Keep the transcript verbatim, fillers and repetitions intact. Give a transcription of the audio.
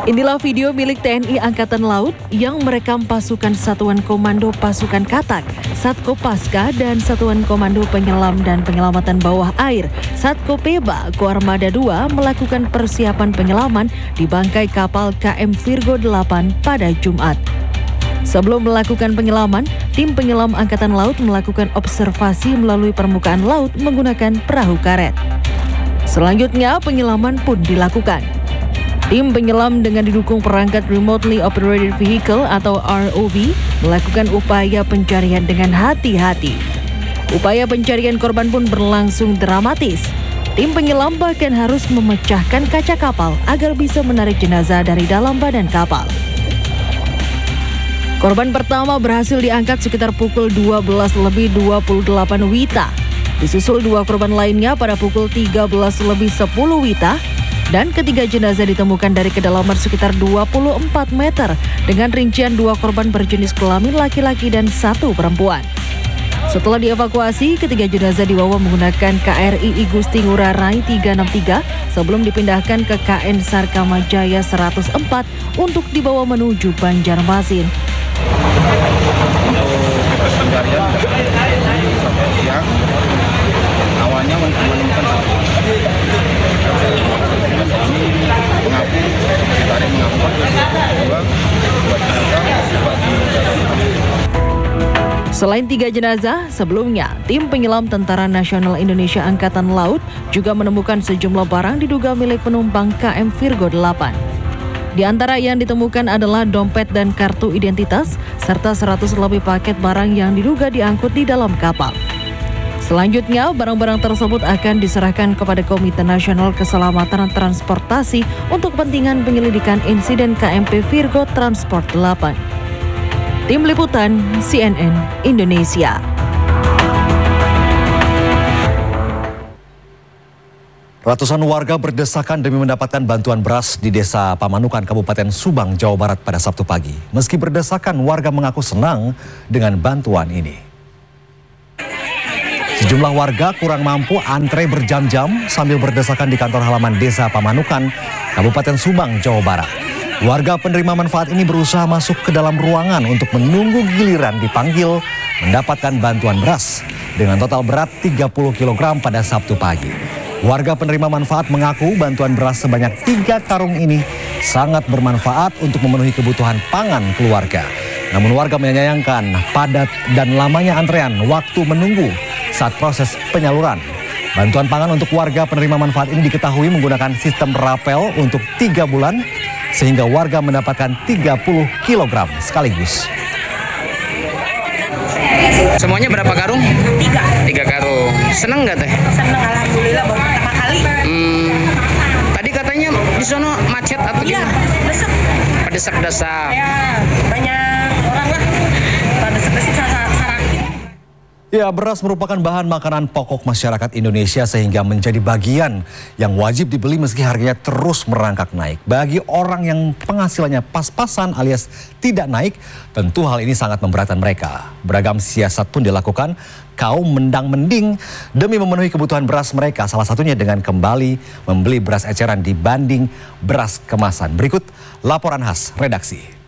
Inilah video milik T N I Angkatan Laut yang merekam pasukan Satuan Komando Pasukan Katak, Satkopaska dan Satuan Komando Penyelam dan Penyelamatan Bawah Air, Satkopeba, Koarmada dua melakukan persiapan penyelaman di bangkai kapal K M Virgo delapan pada Jumat. Sebelum melakukan penyelaman, tim penyelam Angkatan Laut melakukan observasi melalui permukaan laut menggunakan perahu karet. Selanjutnya, penyelaman pun dilakukan. Tim penyelam dengan didukung perangkat Remotely Operated Vehicle atau R O V melakukan upaya pencarian dengan hati-hati. Upaya pencarian korban pun berlangsung dramatis. Tim penyelam bahkan harus memecahkan kaca kapal agar bisa menarik jenazah dari dalam badan kapal. Korban pertama berhasil diangkat sekitar pukul dua belas lebih dua puluh delapan Wita. Disusul dua korban lainnya pada pukul tiga belas lebih sepuluh Wita. Dan ketiga jenazah ditemukan dari kedalaman sekitar dua puluh empat meter dengan rincian dua korban berjenis kelamin laki-laki dan satu perempuan. Setelah dievakuasi, ketiga jenazah dibawa menggunakan K R I I Gusti Ngurah Rai tiga enam tiga sebelum dipindahkan ke K N Sarkamajaya seratus empat untuk dibawa menuju Banjarmasin. Untuk pencarian sampai siang, awalnya menemukan satu. Ini mengaku ditarik mengaku dua Selain tiga jenazah, sebelumnya tim penyelam Tentara Nasional Indonesia Angkatan Laut juga menemukan sejumlah barang diduga milik penumpang K M Virgo delapan. Di antara yang ditemukan adalah dompet dan kartu identitas serta seratus lebih paket barang yang diduga diangkut di dalam kapal. Selanjutnya, barang-barang tersebut akan diserahkan kepada Komite Nasional Keselamatan Transportasi untuk kepentingan penyelidikan insiden K M P Virgo Transport delapan. Tim Liputan C N N Indonesia. Ratusan warga berdesakan demi mendapatkan bantuan beras di Desa Pamanukan, Kabupaten Subang, Jawa Barat pada Sabtu pagi. Meski berdesakan, warga mengaku senang dengan bantuan ini. Sejumlah warga kurang mampu antre berjam-jam sambil berdesakan di kantor halaman Desa Pamanukan, Kabupaten Subang, Jawa Barat. Warga penerima manfaat ini berusaha masuk ke dalam ruangan untuk menunggu giliran dipanggil mendapatkan bantuan beras dengan total berat tiga puluh kilogram pada Sabtu pagi. Warga penerima manfaat mengaku bantuan beras sebanyak tiga karung ini sangat bermanfaat untuk memenuhi kebutuhan pangan keluarga. Namun warga menyayangkan padat dan lamanya antrean waktu menunggu saat proses penyaluran. Bantuan pangan untuk warga penerima manfaat ini diketahui menggunakan sistem rapel untuk tiga bulan sehingga warga mendapatkan tiga puluh kilogram sekaligus. Semuanya berapa karung? Tiga. Tiga karung. Seneng nggak teh? Seneng, alhamdulillah baru pertama kali. Hmm, tadi katanya di sono macet atau iya, desek. Desak-desak. Ya, banyak orang lah. Pada desek-desek sarang. Ya, beras merupakan bahan makanan pokok masyarakat Indonesia sehingga menjadi bagian yang wajib dibeli meski harganya terus merangkak naik. Bagi orang yang penghasilannya pas-pasan alias tidak naik, tentu hal ini sangat memberatkan mereka. Beragam siasat pun dilakukan kaum mendang-mending demi memenuhi kebutuhan beras mereka. Salah satunya dengan kembali membeli beras eceran dibanding beras kemasan. Berikut laporan khas redaksi.